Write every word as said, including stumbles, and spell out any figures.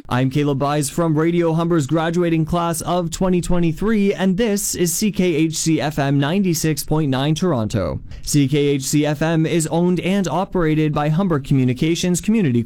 I'm Caleb Byes from Radio Humber's graduating class of twenty twenty-three, and this is C K H C F M ninety-six point nine Toronto. C K H C F M is owned and operated by Humber Communications Community